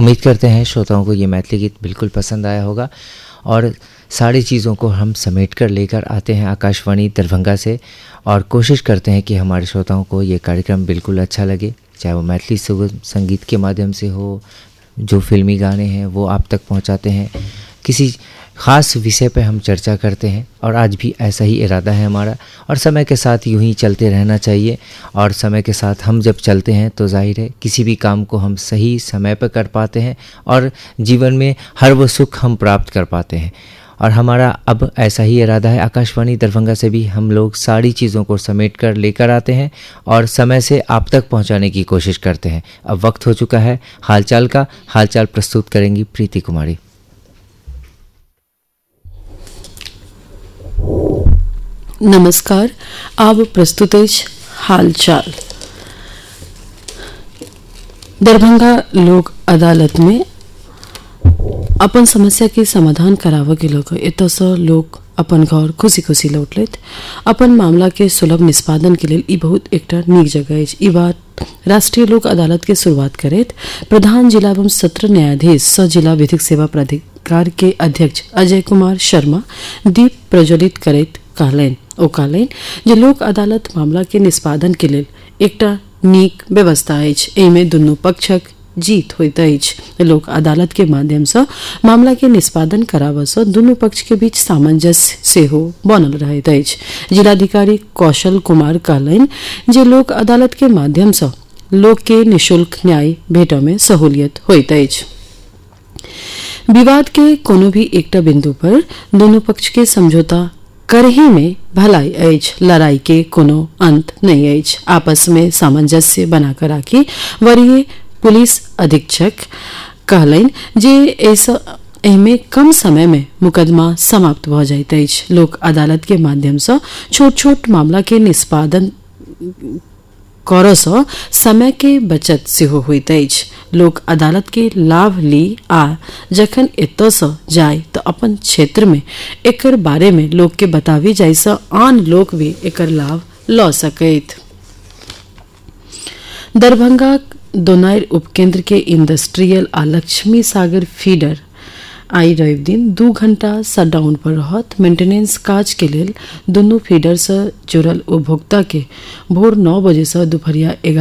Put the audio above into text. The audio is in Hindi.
उम्मीद करते हैं श्रोताओं को ये मैथिली गीत बिल्कुल पसंद आया होगा और सारी चीज़ों को हम समेट कर लेकर आते हैं आकाशवाणी दरभंगा से और कोशिश करते हैं कि हमारे श्रोताओं को ये कार्यक्रम बिल्कुल अच्छा लगे, चाहे वो मैथिली संगीत के माध्यम से हो, जो फिल्मी गाने हैं वो आप तक पहुंचाते हैं, किसी ख़ास विषय पे हम चर्चा करते हैं और आज भी ऐसा ही इरादा है हमारा और समय के साथ यूं ही चलते रहना चाहिए। और समय के साथ हम जब चलते हैं तो जाहिर है किसी भी काम को हम सही समय पर कर पाते हैं और जीवन में हर वो सुख हम प्राप्त कर पाते हैं। और हमारा अब ऐसा ही इरादा है, आकाशवाणी दरभंगा से भी हम लोग सारी चीज़ों को समेट कर लेकर आते हैं और समय से आप तक पहुंचाने की कोशिश करते हैं। अब वक्त हो चुका है हालचाल का। हालचाल प्रस्तुत करेंगी प्रीति कुमारी। नमस्कार, अब प्रस्तुत अछि हालचाल। दरभंगा लोक अदालत में अपन समस्या के समाधान कराबऽ के लऽ कऽ एतऽसँ लोक अपन घर खुशी खुशी लौटलथि। अपन मामला के सुलभ निष्पादन के लेल ई बहुत एकटा नीक जगह अछि। ई बात राष्ट्रीय लोक अदालत के शुरुआत करैत प्रधान जिला एवं सत्र न्यायाधीश सह जिला विधिक सेवा प्राधिकार के अध्यक्ष अजय कुमार शर्मा दीप प्रज्वलित करैत कहलनि जे लोक अदालत मामला के निष्पादन के लेल एकटा नीक व्यवस्था अछि। एहिमे दुनू पक्षक जीत होइत अछि। लोक अदालत के माध्यम से मामला के निष्पादन कराबऽ से दुनू पक्ष के बीच सामंजस्य सेहो बनल रहैत अछि। जिलाधिकारी कौशल कुमार कहलनि जे लोक अदालत के माध्यम से लोक के निःशुल्क न्याय भेटऽ में सहूलियत होइत अछि। विवाद के कोनो भी एकटा बिंदु पर दोनों पक्ष के समझौता करही में भलाई अछि, लड़ाई के कोनो अंत नहीं अछि। आपस में सामंजस्य बनाकर राखी वरीय पुलिस अधीक्षक कहलनि जे एहिमे कम समय में मुकदमा समाप्त भ जाइत अछि। लोक अदालत के माध्यम से छोट छोट मामला के निष्पादन करऽ सँ समय के बचत सेहो होइत अछि। लोक अदालत के लाभ ली आ जखन एतऽ सँ जाय तऽ अपन क्षेत्र में एकर बारे में लोक के बतावी जाय सँ आन लोक भी एकर लाभ लऽ सकैत। दरभंगा दोनाइर उपकेंद्र के इंडस्ट्रियल आ लक्ष्मी सागर फीडर आई रवि दिन 2 घंटा शटडाउन पर रहत। मेंटेनेंस काज के लेल दुनू फीडर से जुड़ल उपभोक्ता के भोर 9 बजे से दुपहरिया